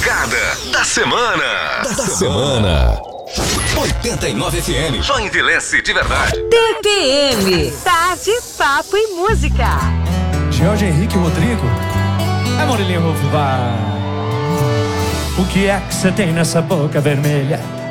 Tocada da semana. Da semana. 89 FM. Joinvilense de verdade. TPM. Tarde, papo e música. Jorge Henrique Rodrigo. É Murilinho Rufo, vai. O que é que você tem nessa boca vermelha?